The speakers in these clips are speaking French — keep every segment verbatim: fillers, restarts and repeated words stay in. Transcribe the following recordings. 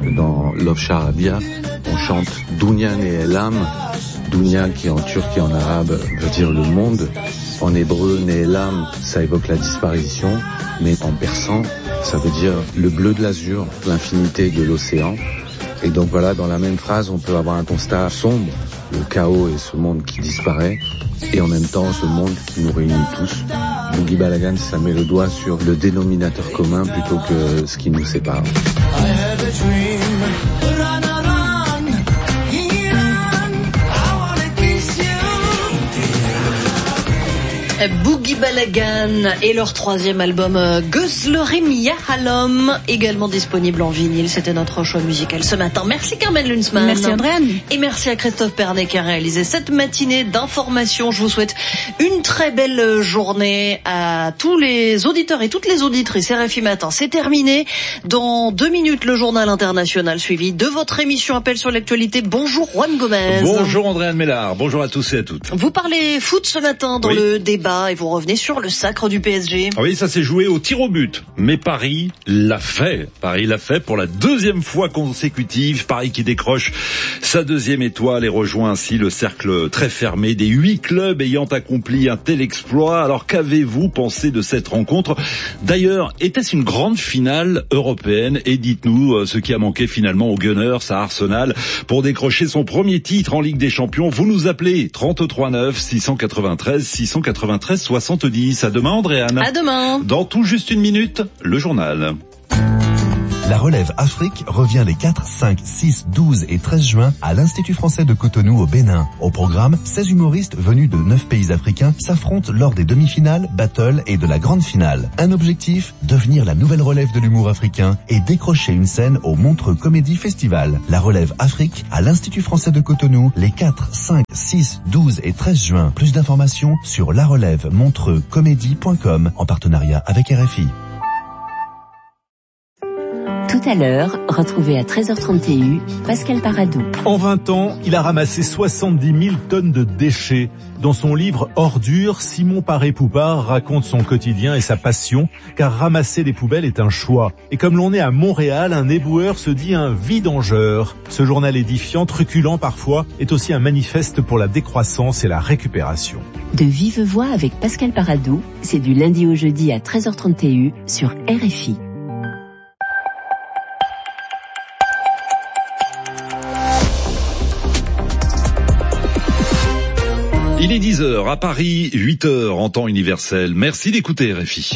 dans Love Charabia, on chante Dunya ne Elam, Dunya qui en turc et en arabe veut dire le monde. En hébreu, ne Elam, ça évoque la disparition, mais en persan, ça veut dire le bleu de l'azur, l'infinité de l'océan. Et donc voilà, dans la même phrase, on peut avoir un constat sombre, le chaos et ce monde qui disparaît, et en même temps ce monde qui nous réunit tous. Boogie Balagan, ça met le doigt sur le dénominateur commun plutôt que ce qui nous sépare. Boogie Balagan et leur troisième album Gözlerim Yahalom, également disponible en vinyle. C'était notre choix musical ce matin. Merci Carmen Lunsmann. Merci Andréane. Et merci à Christophe Pernet qui a réalisé cette matinée d'information. Je vous souhaite une très belle journée à tous les auditeurs et toutes les auditrices. R F I Matin, c'est terminé. Dans deux minutes, le journal international suivi de votre émission Appel sur l'actualité. Bonjour Juan Gomez. Bonjour Andréane Mélard. Bonjour à tous et à toutes. Vous parlez foot ce matin dans oui. le débat. Et vous revenez sur le sacre du P S G. Oui, ça s'est joué au tir au but. Mais Paris l'a fait. Paris l'a fait pour la deuxième fois consécutive. Paris qui décroche sa deuxième étoile et rejoint ainsi le cercle très fermé des huit clubs ayant accompli un tel exploit. Alors qu'avez-vous pensé de cette rencontre? D'ailleurs, était-ce une grande finale européenne? Et dites-nous ce qui a manqué finalement aux Gunners, à Arsenal, pour décrocher son premier titre en Ligue des Champions. Vous nous appelez trente-trois neuf six cent quatre-vingt-treize six cent quatre-vingt-treize soixante-dix. À demain, Andréane. À demain. Dans tout juste une minute, le journal. La relève Afrique revient les quatre, cinq, six, douze et treize juin à l'Institut français de Cotonou au Bénin. Au programme, seize humoristes venus de neuf pays africains s'affrontent lors des demi-finales, battles et de la grande finale. Un objectif, devenir la nouvelle relève de l'humour africain et décrocher une scène au Montreux Comédie Festival. La relève Afrique à l'Institut français de Cotonou les quatre, cinq, six, douze et treize juin. Plus d'informations sur la relève montreux comédie point com en partenariat avec R F I. Tout à l'heure, retrouvez à treize heures trente Pascal Paradou. En vingt ans, il a ramassé soixante-dix mille tonnes de déchets. Dans son livre Ordures, Simon Paré-Poupard raconte son quotidien et sa passion, car ramasser les poubelles est un choix. Et comme l'on est à Montréal, un éboueur se dit un vidangeur. Ce journal édifiant, truculent parfois, est aussi un manifeste pour la décroissance et la récupération. De vive voix avec Pascal Paradou, c'est du lundi au jeudi à treize heures trente sur R F I. Il est dix heures à Paris, huit heures en temps universel. Merci d'écouter R F I.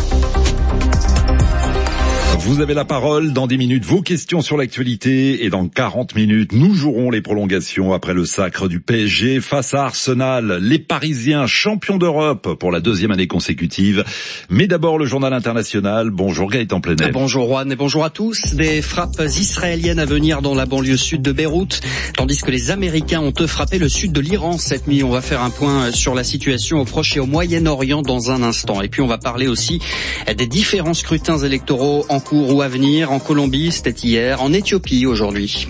Vous avez la parole dans dix minutes, vos questions sur l'actualité, et dans quarante minutes, nous jouerons les prolongations après le sacre du P S G face à Arsenal, les Parisiens champions d'Europe pour la deuxième année consécutive. Mais d'abord le journal international. Bonjour Gaëtan Plenet. Bonjour Juan et bonjour à tous. Des frappes israéliennes à venir dans la banlieue sud de Beyrouth, tandis que les Américains ont frappé le sud de l'Iran cette nuit. On va faire un point sur la situation au Proche et au Moyen-Orient dans un instant. Et puis on va parler aussi des différents scrutins électoraux en cours ou à venir. En Colombie, c'était hier. En Éthiopie, aujourd'hui.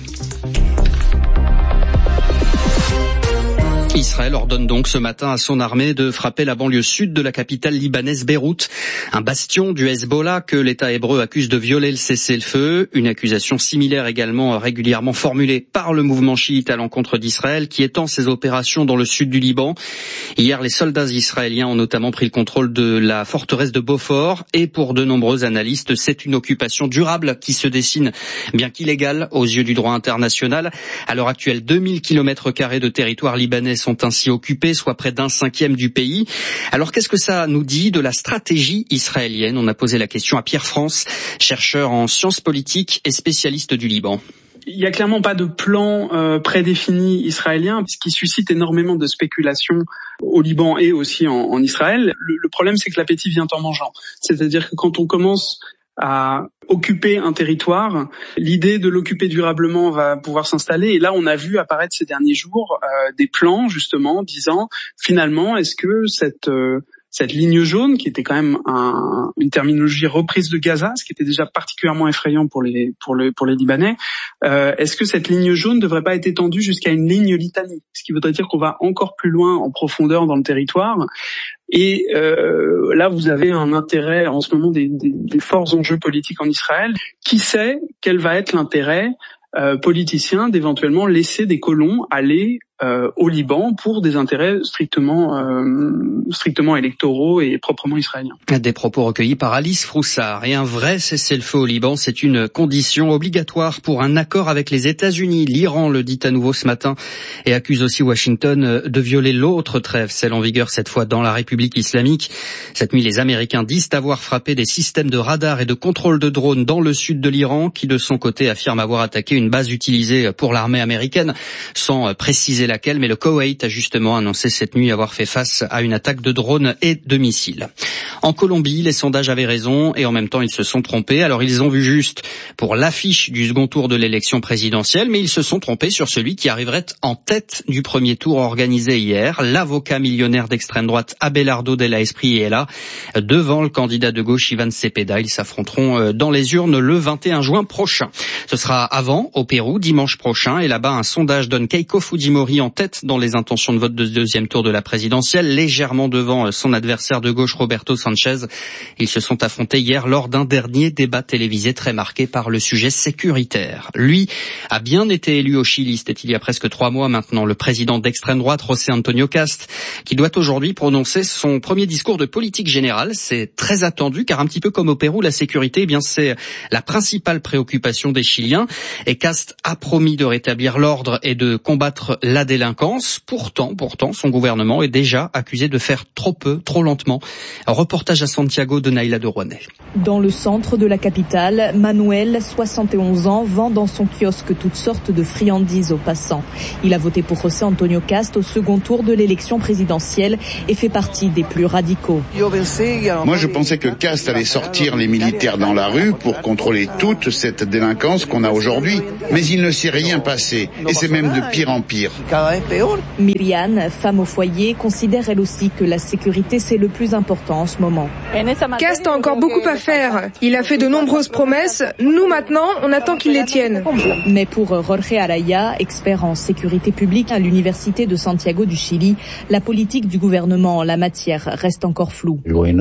Israël ordonne donc ce matin à son armée de frapper la banlieue sud de la capitale libanaise Beyrouth, un bastion du Hezbollah que l'État hébreu accuse de violer le cessez-le-feu, une accusation similaire également régulièrement formulée par le mouvement chiite à l'encontre d'Israël qui étend ses opérations dans le sud du Liban. Hier, les soldats israéliens ont notamment pris le contrôle de la forteresse de Beaufort et pour de nombreux analystes, c'est une occupation durable qui se dessine, bien qu'illégale aux yeux du droit international. À l'heure actuelle, deux mille kilomètres carrés de territoire libanais sont ainsi occupés, soit près d'un cinquième du pays. Alors qu'est-ce que ça nous dit de la stratégie israélienne? On a posé la question à Pierre France, chercheur en sciences politiques et spécialiste du Liban. Il n'y a clairement pas de plan euh, prédéfini israélien, ce qui suscite énormément de spéculations au Liban et aussi en, en Israël. Le, le problème, c'est que l'appétit vient en mangeant. C'est-à-dire que quand on commence à occuper un territoire, l'idée de l'occuper durablement va pouvoir s'installer. Et là, on a vu apparaître ces derniers jours euh, des plans, justement, disant, finalement, est-ce que cette... Euh, cette ligne jaune qui était quand même un, une terminologie reprise de Gaza, ce qui était déjà particulièrement effrayant pour les pour le pour les Libanais. Euh, est-ce que cette ligne jaune ne devrait pas être étendue jusqu'à une ligne Litanie, ce qui voudrait dire qu'on va encore plus loin en profondeur dans le territoire? Et euh, là, vous avez un intérêt en ce moment des, des, des forts enjeux politiques en Israël. Qui sait quel va être l'intérêt euh, politicien d'éventuellement laisser des colons aller euh, au Liban pour des intérêts strictement euh, strictement électoraux et proprement israéliens. Des propos recueillis par Alice Froussard. Et un vrai cessez-le-feu au Liban, c'est une condition obligatoire pour un accord avec les États-Unis. L'Iran le dit à nouveau ce matin et accuse aussi Washington de violer l'autre trêve, celle en vigueur cette fois dans la République islamique. Cette nuit, les Américains disent avoir frappé des systèmes de radar et de contrôle de drones dans le sud de l'Iran, qui de son côté affirme avoir attaqué une base utilisée pour l'armée américaine, sans préciser laquelle, mais le Koweït a justement annoncé cette nuit avoir fait face à une attaque de drones et de missiles. En Colombie, les sondages avaient raison et en même temps ils se sont trompés. Alors ils ont vu juste pour l'affiche du second tour de l'élection présidentielle, mais ils se sont trompés sur celui qui arriverait en tête du premier tour organisé hier. L'avocat millionnaire d'extrême droite Abelardo de la Espriella devant le candidat de gauche Ivan Cepeda. Ils s'affronteront dans les urnes le vingt et un juin prochain. Ce sera avant, au Pérou, dimanche prochain, et là-bas un sondage donne Keiko Fujimori en tête dans les intentions de vote de deuxième tour de la présidentielle, légèrement devant son adversaire de gauche Roberto Sanchez. Ils se sont affrontés hier lors d'un dernier débat télévisé très marqué par le sujet sécuritaire. Lui a bien été élu au Chili, c'était il y a presque trois mois maintenant, le président d'extrême droite José Antonio Cast, qui doit aujourd'hui prononcer son premier discours de politique générale. C'est très attendu car un petit peu comme au Pérou, la sécurité, eh bien c'est la principale préoccupation des Chiliens. Et Cast a promis de rétablir l'ordre et de combattre la délinquance. Pourtant, pourtant, son gouvernement est déjà accusé de faire trop peu, trop lentement. Un reportage à Santiago de Naïla de Rouanet. Dans le centre de la capitale, Manuel, soixante et onze ans, vend dans son kiosque toutes sortes de friandises aux passants. Il a voté pour José Antonio Cast au second tour de l'élection présidentielle et fait partie des plus radicaux. Moi, je pensais que Cast allait sortir les militaires dans la rue pour contrôler toute cette délinquance qu'on a aujourd'hui. Mais il ne s'est rien passé et c'est même de pire en pire. Myriane, femme au foyer, considère elle aussi que la sécurité c'est le plus important en ce moment. Cast a encore beaucoup à faire. Il a fait de nombreuses promesses. Nous maintenant, on attend qu'il les tienne. Mais pour Jorge Araya, expert en sécurité publique à l'université de Santiago du Chili, la politique du gouvernement en la matière reste encore floue.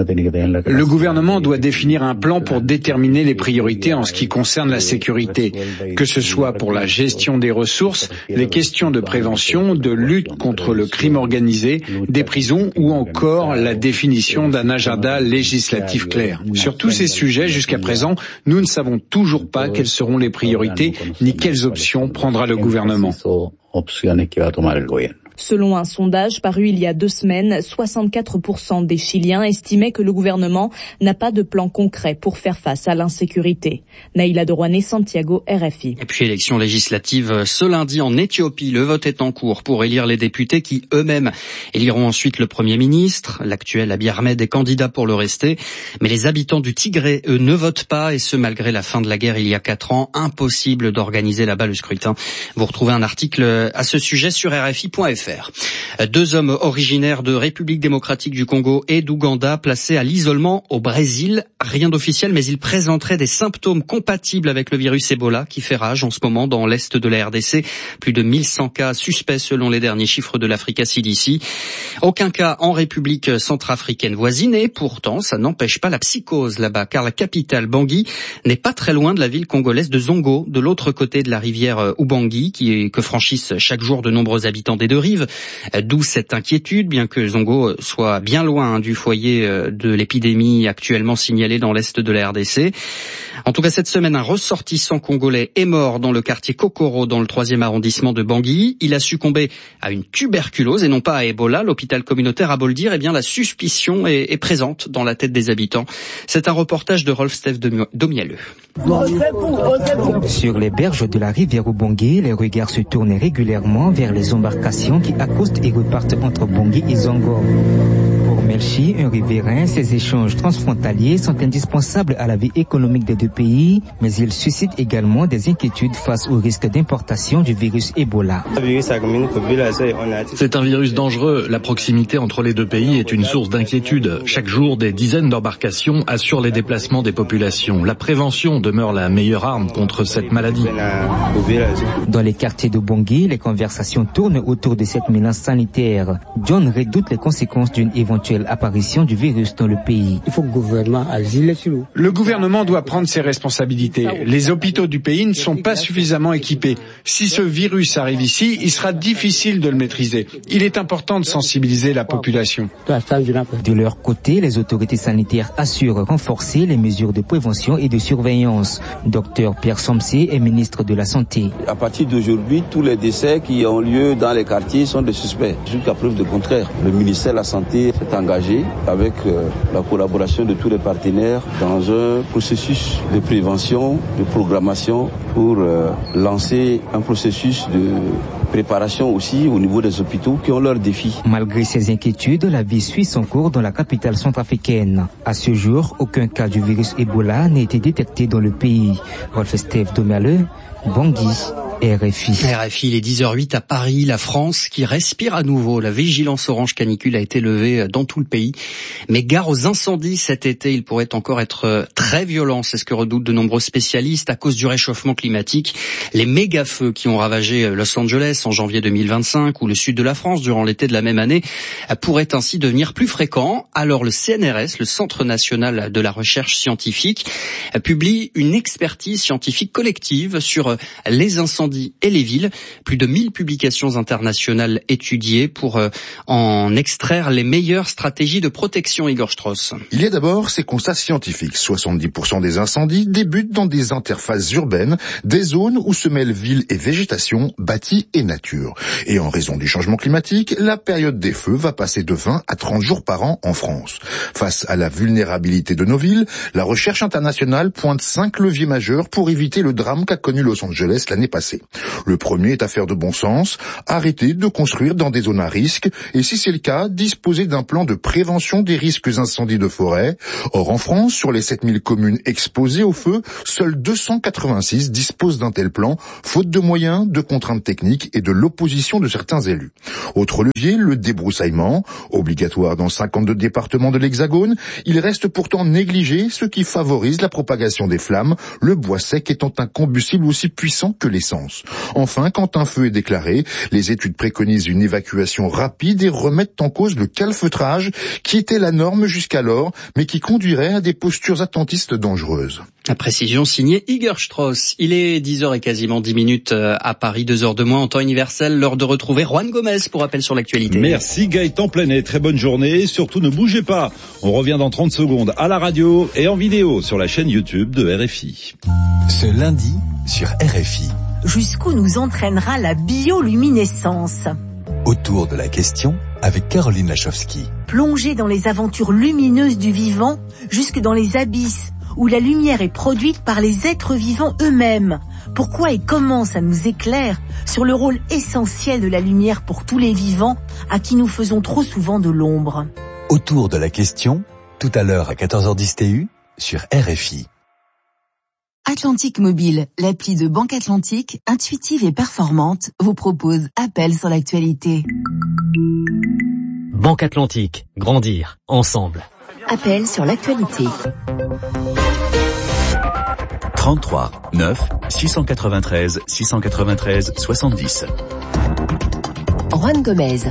Le gouvernement doit définir un plan pour déterminer les priorités en ce qui concerne la sécurité, que ce soit pour la gestion des ressources, les questions de prévention, de lutte contre le crime organisé, des prisons ou encore la définition d'un agenda législatif clair. Sur tous ces sujets, jusqu'à présent, nous ne savons toujours pas quelles seront les priorités ni quelles options prendra le gouvernement. Selon un sondage paru il y a deux semaines, soixante-quatre pour cent des Chiliens estimaient que le gouvernement n'a pas de plan concret pour faire face à l'insécurité. Naïla de Rouanet, Santiago, R F I. Et puis élection législative ce lundi en Éthiopie. Le vote est en cours pour élire les députés qui eux-mêmes éliront ensuite le Premier ministre. L'actuel Abiy Ahmed est candidat pour le rester. Mais les habitants du Tigré, eux, ne votent pas et ce malgré la fin de la guerre il y a quatre ans. Impossible d'organiser là-bas le scrutin. Vous retrouvez un article à ce sujet sur R F I point F R. Deux hommes originaires de République démocratique du Congo et d'Ouganda placés à l'isolement au Brésil. Rien d'officiel, mais ils présenteraient des symptômes compatibles avec le virus Ebola qui fait rage en ce moment dans l'est de la R D C. Plus de mille cent cas suspects selon les derniers chiffres de l'Africa C D C. Aucun cas en République centrafricaine voisine et pourtant ça n'empêche pas la psychose là-bas car la capitale Bangui n'est pas très loin de la ville congolaise de Zongo, de l'autre côté de la rivière Ubangi qui est, que franchissent chaque jour de nombreux habitants des deux rives. D'où cette inquiétude, bien que Zongo soit bien loin du foyer de l'épidémie actuellement signalée dans l'est de la R D C. En tout cas, cette semaine, un ressortissant congolais est mort dans le quartier Kokoro, dans le troisième arrondissement de Bangui. Il a succombé à une tuberculose et non pas à Ebola. L'hôpital communautaire a beau le dire, eh bien la suspicion est, est présente dans la tête des habitants. C'est un reportage de Rolf-Steph Domielleux. Sur les berges de la rivière Ubangi, les regards se tournent régulièrement vers les embarcations qui accostent et repartent entre Bangui et Zongo. Pour Melchi, un riverain, ces échanges transfrontaliers sont indispensables à la vie économique des deux pays, mais ils suscitent également des inquiétudes face au risque d'importation du virus Ebola. C'est un virus dangereux. La proximité entre les deux pays est une source d'inquiétude. Chaque jour, des dizaines d'embarcations assurent les déplacements des populations. La prévention demeure la meilleure arme contre cette maladie. Dans les quartiers de Bangui, les conversations tournent autour de cette menace sanitaire. John redoute les conséquences d'une éventuelle apparition du virus dans le pays. Il faut que le gouvernement agisse. Le gouvernement doit prendre ses responsabilités. Les hôpitaux du pays ne sont pas suffisamment équipés. Si ce virus arrive ici, il sera difficile de le maîtriser. Il est important de sensibiliser la population. De leur côté, les autorités sanitaires assurent renforcer les mesures de prévention et de surveillance. Docteur Pierre Somsé est ministre de la Santé. À partir d'aujourd'hui, tous les décès qui ont lieu dans les quartiers sont des suspects. Jusqu'à preuve de contraire, le ministère de la Santé s'est engagé avec euh, la collaboration de tous les partenaires dans un processus de prévention, de programmation pour euh, lancer un processus de préparation aussi au niveau des hôpitaux qui ont leurs défis. Malgré ces inquiétudes, la vie suit son cours dans la capitale centrafricaine. À ce jour, aucun cas du virus Ebola n'a été détecté dans le pays. Rolf Steve Domerle, Bangui. R F I. R F I, il est dix heures huit à Paris, la France qui respire à nouveau. La vigilance orange canicule a été levée dans tout le pays. Mais gare aux incendies cet été, il pourrait encore être très violent. C'est ce que redoutent de nombreux spécialistes à cause du réchauffement climatique. Les méga-feux qui ont ravagé Los Angeles en janvier deux mille vingt-cinq ou le sud de la France durant l'été de la même année pourraient ainsi devenir plus fréquents. Alors le C N R S, le Centre national de la recherche scientifique, publie une expertise scientifique collective sur les incendies et les villes. Plus de mille publications internationales étudiées pour euh, en extraire les meilleures stratégies de protection. Igor Strauss. Il y a d'abord ces constats scientifiques. soixante-dix pour cent des incendies débutent dans des interfaces urbaines, des zones où se mêlent ville et végétation, bâti et nature. Et en raison du changement climatique, la période des feux va passer de vingt à trente jours par an en France. Face à la vulnérabilité de nos villes, la recherche internationale pointe cinq leviers majeurs pour éviter le drame qu'a connu Los Angeles l'année passée. Le premier est affaire de bon sens, arrêter de construire dans des zones à risque et si c'est le cas, disposer d'un plan de prévention des risques incendies de forêt. Or en France, sur les sept mille communes exposées au feu, seules deux cent quatre-vingt-six disposent d'un tel plan, faute de moyens, de contraintes techniques et de l'opposition de certains élus. Autre levier, le débroussaillement, obligatoire dans cinquante-deux départements de l'Hexagone, il reste pourtant négligé, ce qui favorise la propagation des flammes, le bois sec étant un combustible aussi puissant que l'essence. Enfin, quand un feu est déclaré, les études préconisent une évacuation rapide et remettent en cause le calfeutrage qui était la norme jusqu'alors, mais qui conduirait à des postures attentistes dangereuses. La précision signée Igor Strauss. Il est dix heures et quasiment dix minutes à Paris, deux heures de moins en temps universel. L'heure de retrouver Juan Gomez pour rappel sur l'actualité. Merci Gaëtan Plenet, très bonne journée. Surtout ne bougez pas, on revient dans trente secondes à la radio et en vidéo sur la chaîne YouTube de R F I. Ce lundi sur R F I. Jusqu'où nous entraînera la bioluminescence? Autour de la question avec Caroline Lachowski. Plonger dans les aventures lumineuses du vivant, jusque dans les abysses, où la lumière est produite par les êtres vivants eux-mêmes. Pourquoi et comment ça nous éclaire sur le rôle essentiel de la lumière pour tous les vivants, à qui nous faisons trop souvent de l'ombre. Autour de la question, tout à l'heure à quatorze heures dix T U, sur R F I. Atlantique Mobile, l'appli de Banque Atlantique, intuitive et performante, vous propose Appel sur l'actualité. Banque Atlantique, grandir ensemble. Appel sur l'actualité. trente-trois neuf six cent quatre-vingt-treize six cent quatre-vingt-treize soixante-dix. Juan Gomez.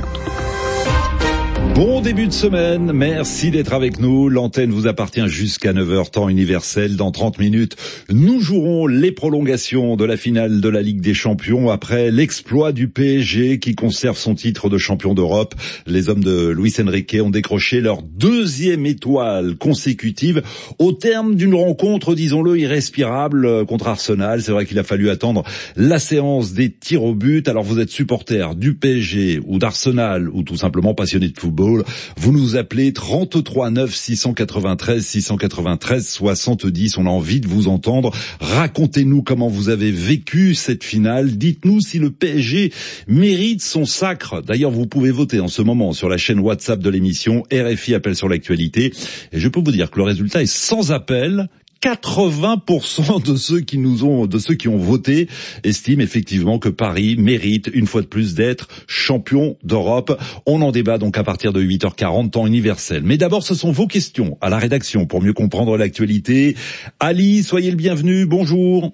Bon début de semaine, merci d'être avec nous. L'antenne vous appartient jusqu'à neuf heures, temps universel. Dans trente minutes, nous jouerons les prolongations de la finale de la Ligue des Champions après l'exploit du P S G qui conserve son titre de champion d'Europe. Les hommes de Luis Enrique ont décroché leur deuxième étoile consécutive au terme d'une rencontre, disons-le, irrespirable contre Arsenal. C'est vrai qu'il a fallu attendre la séance des tirs au but. Alors vous êtes supporter du P S G ou d'Arsenal ou tout simplement passionné de football. football. Vous nous appelez trente-trois neuf six cent quatre-vingt-treize six cent quatre-vingt-treize soixante-dix. On a envie de vous entendre. Racontez-nous comment vous avez vécu cette finale. Dites-nous si le P S G mérite son sacre. D'ailleurs, vous pouvez voter en ce moment sur la chaîne WhatsApp de l'émission R F I Appel sur l'actualité. Et je peux vous dire que le résultat est sans appel. quatre-vingts pour cent de ceux qui nous ont, de ceux qui ont voté estiment effectivement que Paris mérite une fois de plus d'être champion d'Europe. On en débat donc à partir de huit heures quarante, temps universel. Mais d'abord, ce sont vos questions à la rédaction pour mieux comprendre l'actualité. Ali, soyez le bienvenu. Bonjour.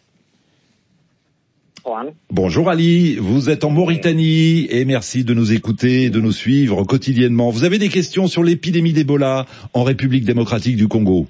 Bonjour Ali, vous êtes en Mauritanie et merci de nous écouter, de nous suivre quotidiennement. Vous avez des questions sur l'épidémie d'Ebola en République démocratique du Congo?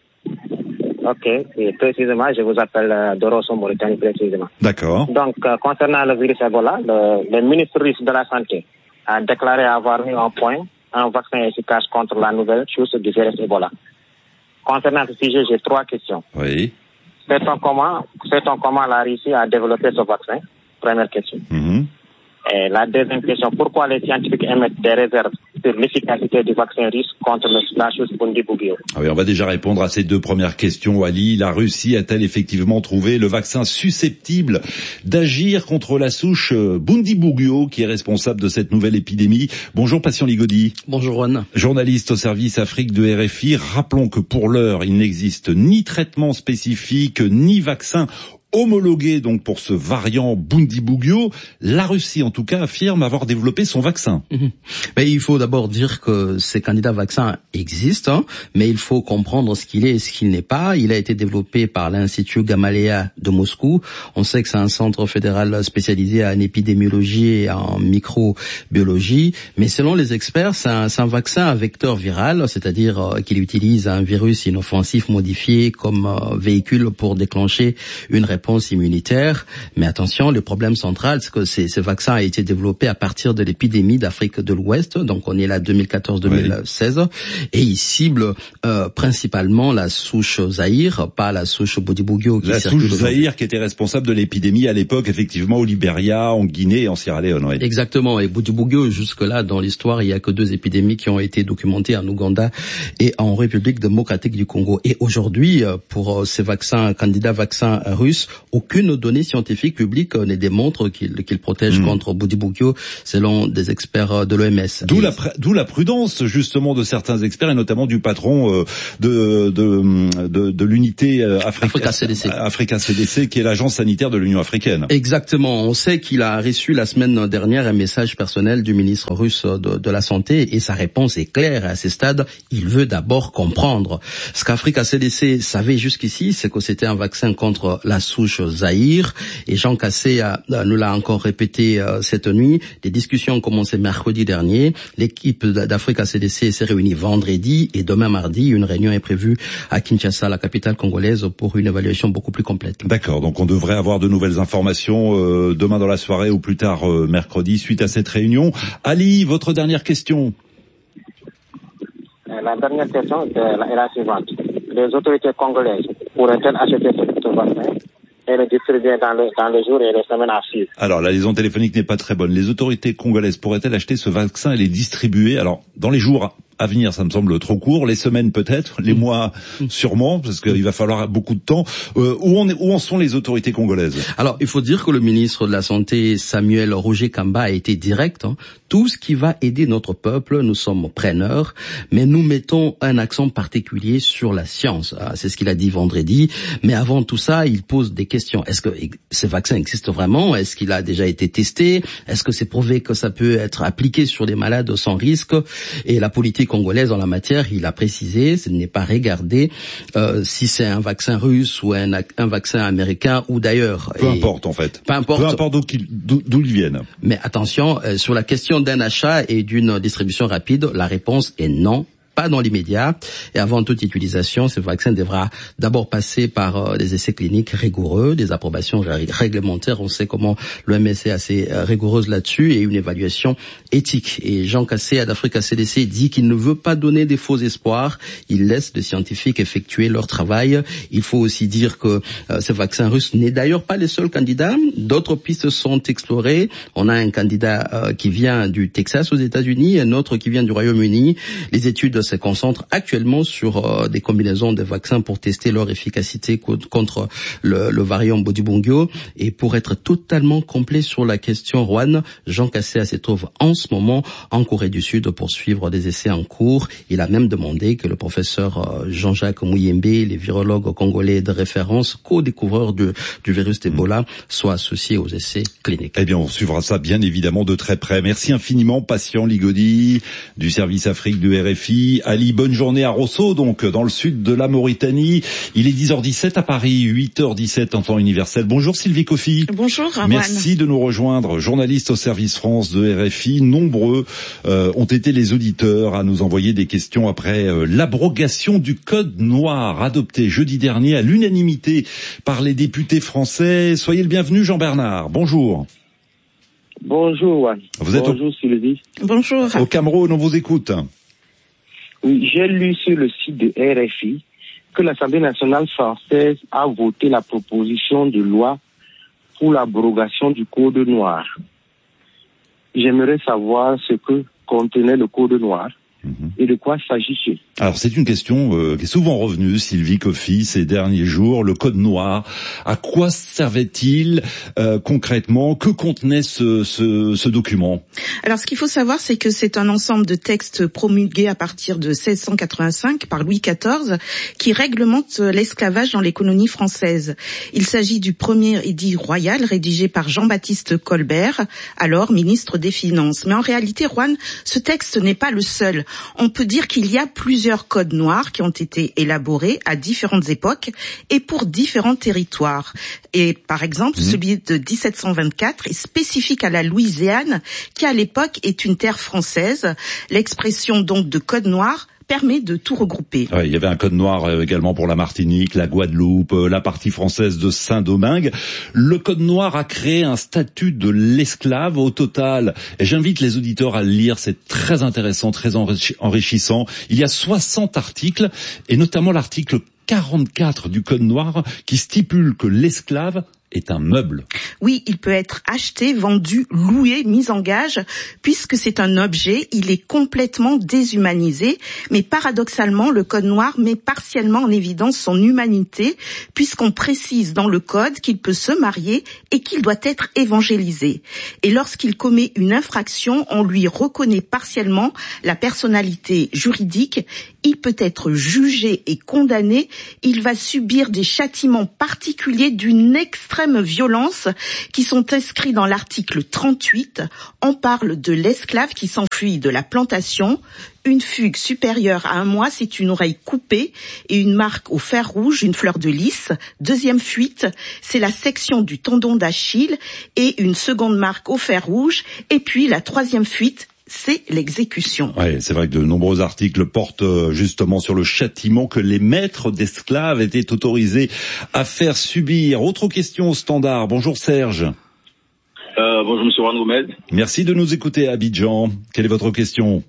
Ok, et précisément, je vous appelle euh, Doroso, Mauritanie, précisément. D'accord. Donc, euh, concernant le virus Ebola, le, le ministre russe de la Santé a déclaré avoir mis en point un vaccin efficace contre la nouvelle chose du virus Ebola. Concernant ce sujet, j'ai trois questions. Oui. Sait-on comment, sait-on comment la Russie a développé ce vaccin? Première question. Mm-hmm. Et la deuxième question, pourquoi les scientifiques émettent des réserves sur l'efficacité du vaccin russe contre la chose Bundibugyo? Ah oui, on va déjà répondre à ces deux premières questions, Ali. La Russie a-t-elle effectivement trouvé le vaccin susceptible d'agir contre la souche Bundibugyo qui est responsable de cette nouvelle épidémie? Bonjour Patient Ligodi. Bonjour Juan. Journaliste au service Afrique de R F I. Rappelons que pour l'heure, il n'existe ni traitement spécifique, ni vaccin homologué donc pour ce variant Bundibugyo. La Russie, en tout cas, affirme avoir développé son vaccin. Mmh. Mais il faut d'abord dire que ces candidats vaccins existent, hein, mais il faut comprendre ce qu'il est et ce qu'il n'est pas. Il a été développé par l'Institut Gamaleya de Moscou. On sait que c'est un centre fédéral spécialisé en épidémiologie et en microbiologie. Mais selon les experts, c'est un, c'est un vaccin à vecteur viral, c'est-à-dire euh, qu'il utilise un virus inoffensif modifié comme euh, véhicule pour déclencher une réponse réponse immunitaire. Mais attention, le problème central, c'est que ces, ce vaccin a été développé à partir de l'épidémie d'Afrique de l'Ouest, donc on est là deux mille quatorze deux mille seize, oui. Et il cible euh, principalement la souche Zaïre, pas la souche Bundibugyo. La souche Zaïre qui était responsable de l'épidémie à l'époque, effectivement, au Libéria, en Guinée et en Sierra Leone. Oui. Exactement, et Bundibugyo, jusque-là, dans l'histoire, il y a que deux épidémies qui ont été documentées en Ouganda et en République démocratique du Congo. Et aujourd'hui, pour ces vaccins, candidats vaccins russes, aucune donnée scientifique publique ne démontre qu'il, qu'il protège mmh. contre Bundibugyo, selon des experts de l'O M S. D'où, et... la, d'où la prudence, justement, de certains experts, et notamment du patron euh, de, de, de, de l'unité euh, Africa, Africa C D C. Africa C D C, qui est l'agence sanitaire de l'Union africaine. Exactement. On sait qu'il a reçu la semaine dernière un message personnel du ministre russe de, de la Santé, et sa réponse est claire. À ce stade, il veut d'abord comprendre. Ce qu'Africa C D C savait jusqu'ici, c'est que c'était un vaccin contre la souche Zaïre, et Jean Cassé a, nous l'a encore répété euh, cette nuit. Les discussions ont commencé mercredi dernier. L'équipe d'Africa C D C s'est réunie vendredi, et demain mardi, une réunion est prévue à Kinshasa, la capitale congolaise, pour une évaluation beaucoup plus complète. D'accord, donc on devrait avoir de nouvelles informations euh, demain dans la soirée ou plus tard euh, mercredi suite à cette réunion. Ali, votre dernière question. La dernière question est la suivante. Les autorités congolaises pourraient-elles acheter ce vaccin et le distribuer dans le, dans les jours et les semaines à suivre? Alors, la liaison téléphonique n'est pas très bonne. Les autorités congolaises pourraient-elles acheter ce vaccin et les distribuer? Alors, dans les jours à venir, ça me semble trop court. Les semaines peut-être, les mois sûrement, parce qu'il va falloir beaucoup de temps. Euh, où, en est, où en sont les autorités congolaises? Alors, il faut dire que le ministre de la Santé, Samuel Roger Kamba, a été direct. Hein. Tout ce qui va aider notre peuple, nous sommes preneurs, mais nous mettons un accent particulier sur la science. Ah, c'est ce qu'il a dit vendredi. Mais avant tout ça, il pose des questions. Est-ce que ce vaccin existe vraiment? Est-ce qu'il a déjà été testé? Est-ce que c'est prouvé que ça peut être appliqué sur des malades sans risque? Et la politique congolaise en la matière, il a précisé, ce n'est pas regarder euh, si c'est un vaccin russe ou un, un vaccin américain ou d'ailleurs. Peu Et importe en fait. Peu importe. Peu importe d'où, d'où, d'où ils viennent. Mais attention, euh, sur la question d'un achat et d'une distribution rapide, la réponse est non. pas dans l'immédiat. Et avant toute utilisation, ce vaccin devra d'abord passer par euh, des essais cliniques rigoureux, des approbations ré- réglementaires. On sait comment l'O M S est assez euh, rigoureuse là-dessus, et une évaluation éthique. Et Jean Cassé, à d'Africa C D C, dit qu'il ne veut pas donner des faux espoirs. Il laisse les scientifiques effectuer leur travail. Il faut aussi dire que euh, ce vaccin russe n'est d'ailleurs pas le seul candidat. D'autres pistes sont explorées. On a un candidat euh, qui vient du Texas aux États-Unis, un autre qui vient du Royaume-Uni. Les études se concentrent actuellement sur euh, des combinaisons de vaccins pour tester leur efficacité co- contre le, le variant Bodibongyo. Et pour être totalement complet sur la question, Juan, Jean Cassé se trouve en ce moment en Corée du Sud pour suivre des essais en cours. Il a même demandé que le professeur euh, Jean-Jacques Muyembe, les virologues congolais de référence, co-découvreurs du, du virus d'Ebola, soient associés aux essais cliniques. Eh bien, on suivra ça bien évidemment de très près. Merci infiniment, Patient Ligodi, du service Afrique de R F I. Ali, bonne journée à Rosso, donc dans le sud de la Mauritanie. Il est dix heures dix-sept à Paris, huit heures dix-sept en temps universel. Bonjour Sylvie Kofi. Bonjour Arwan. Merci de nous rejoindre, journaliste au service France de R F I. Nombreux euh, ont été les auditeurs à nous envoyer des questions après euh, l'abrogation du code noir adopté jeudi dernier à l'unanimité par les députés français. Soyez le bienvenu Jean-Bernard. Bonjour. Bonjour Juan. Vous êtes Bonjour au... Sylvie. Bonjour. Au Cameroun, on vous écoute. Oui, j'ai lu sur le site de R F I que l'Assemblée nationale française a voté la proposition de loi pour l'abrogation du code noir. J'aimerais savoir ce que contenait le code noir et de quoi s'agissait. Alors c'est une question euh, qui est souvent revenue, Sylvie Kofi, ces derniers jours. Le code noir, à quoi servait-il euh, concrètement? Que contenait ce, ce, ce document? Alors ce qu'il faut savoir, c'est que c'est un ensemble de textes promulgués à partir de seize cent quatre-vingt-cinq par Louis quatorze qui réglemente l'esclavage dans les colonies françaises. Il s'agit du premier édit royal rédigé par Jean-Baptiste Colbert, alors ministre des Finances. Mais en réalité, Juan, ce texte n'est pas le seul. On peut dire qu'il y a plusieurs codes noirs qui ont été élaborés à différentes époques et pour différents territoires. Et par exemple, mmh. celui de dix-sept cent vingt-quatre est spécifique à la Louisiane, qui à l'époque est une terre française. L'expression donc de code noir permet de tout regrouper. Ouais, il y avait un code noir également pour la Martinique, la Guadeloupe, la partie française de Saint-Domingue. Le code noir a créé un statut de l'esclave au total. Et j'invite les auditeurs à le lire, c'est très intéressant, très enrichissant. Il y a soixante articles, et notamment l'article quarante-quatre du code noir qui stipule que l'esclave est un meuble. Oui, il peut être acheté, vendu, loué, mis en gage, puisque c'est un objet, il est complètement déshumanisé, mais paradoxalement, le code noir met partiellement en évidence son humanité, puisqu'on précise dans le code qu'il peut se marier et qu'il doit être évangélisé. Et lorsqu'il commet une infraction, on lui reconnaît partiellement la personnalité juridique, il peut être jugé et condamné, il va subir des châtiments particuliers d'une extrême violence qui sont inscrits dans l'article trente-huit. On parle de l'esclave qui s'enfuit de la plantation. Une fugue supérieure à un mois, c'est une oreille coupée et une marque au fer rouge, une fleur de lys. Deuxième fuite, c'est la section du tendon d'Achille et une seconde marque au fer rouge. Et puis la troisième fuite, c'est l'exécution. Ouais, c'est vrai que de nombreux articles portent justement sur le châtiment que les maîtres d'esclaves étaient autorisés à faire subir. Autre question au standard. Bonjour Serge. Euh, bonjour Monsieur Juan Gomez. Merci de nous écouter à Abidjan. Quelle est votre question?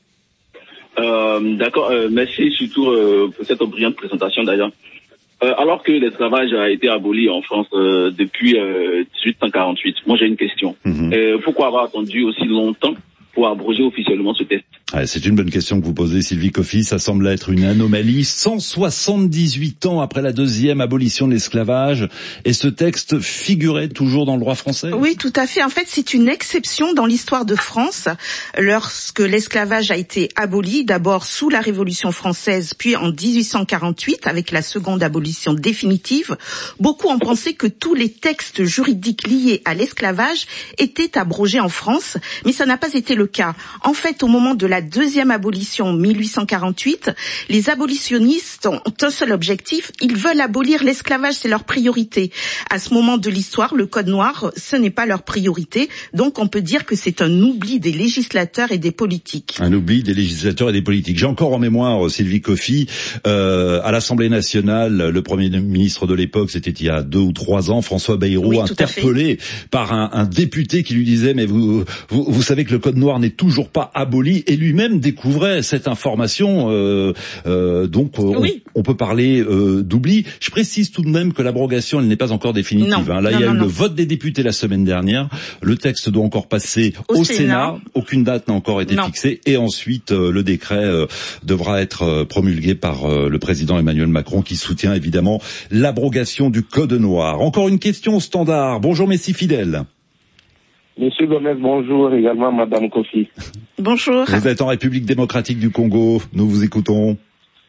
euh, D'accord, euh, merci surtout euh, pour cette brillante présentation d'ailleurs. Euh, alors que l'esclavage a été aboli en France euh, depuis euh, dix-huit cent quarante-huit, moi j'ai une question. Mm-hmm. Euh, pourquoi avoir attendu aussi longtemps pour abroger officiellement ce texte? Ouais, c'est une bonne question que vous posez, Sylvie Kofi. Ça semble être une anomalie. cent soixante-dix-huit ans après la deuxième abolition de l'esclavage, et ce texte figurait toujours dans le droit français? Oui, tout à fait. En fait, c'est une exception dans l'histoire de France. Lorsque l'esclavage a été aboli, d'abord sous la Révolution française, puis en dix-huit cent quarante-huit, avec la seconde abolition définitive, beaucoup ont pensé que tous les textes juridiques liés à l'esclavage étaient abrogés en France, mais ça n'a pas été le le cas. En fait, au moment de la deuxième abolition, mille huit cent quarante-huit, les abolitionnistes ont un seul objectif, ils veulent abolir l'esclavage, c'est leur priorité. À ce moment de l'histoire, le Code noir, ce n'est pas leur priorité, donc on peut dire que c'est un oubli des législateurs et des politiques. Un oubli des législateurs et des politiques. J'ai encore en mémoire, Sylvie Coffy, euh, à l'Assemblée nationale, le Premier ministre de l'époque, c'était il y a deux ou trois ans, François Bayrou, oui, interpellé par un, un député qui lui disait mais vous, vous vous savez que le Code noir n'est toujours pas aboli, et lui-même découvrait cette information, euh, euh, donc euh, oui. on, on peut parler euh, d'oubli. Je précise tout de même que l'abrogation, elle n'est pas encore définitive. Non, hein. Là, non, il y a non, eu non. le vote des députés la semaine dernière. Le texte doit encore passer au, au Sénat. Sénat. Aucune date n'a encore été non. fixée. Et ensuite, euh, le décret euh, devra être euh, promulgué par euh, le président Emmanuel Macron, qui soutient évidemment l'abrogation du Code noir. Encore une question au standard. Bonjour, Messie Fidèle. Monsieur Gomez, bonjour. Également, Madame Kofi. Bonjour. Vous êtes en République démocratique du Congo. Nous vous écoutons.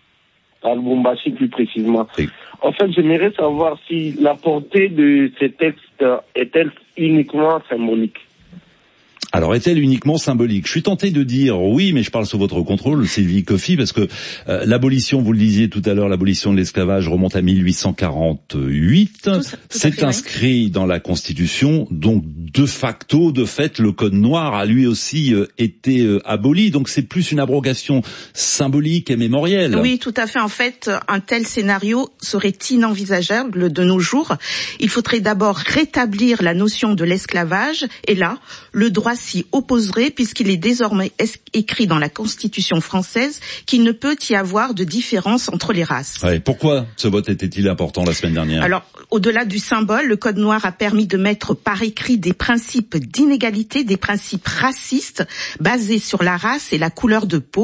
À Lubumbashi, plus précisément. Oui. En fait, j'aimerais savoir si la portée de ces textes est-elle uniquement symbolique. Alors, est-elle uniquement symbolique? Je suis tenté de dire oui, mais je parle sous votre contrôle, Sylvie Coffy, parce que euh, l'abolition, vous le disiez tout à l'heure, l'abolition de l'esclavage remonte à mille huit cent quarante-huit. C'est inscrit oui. dans la Constitution, donc de facto, de fait, le Code noir a lui aussi euh, été euh, aboli. Donc, c'est plus une abrogation symbolique et mémorielle. Oui, tout à fait. En fait, un tel scénario serait inenvisageable de nos jours. Il faudrait d'abord rétablir la notion de l'esclavage, et là, le droit s'y opposerait, puisqu'il est désormais écrit dans la Constitution française qu'il ne peut y avoir de différence entre les races. Ouais, pourquoi ce vote était-il important la semaine dernière? Alors, au-delà du symbole, le Code noir a permis de mettre par écrit des principes d'inégalité, des principes racistes basés sur la race et la couleur de peau.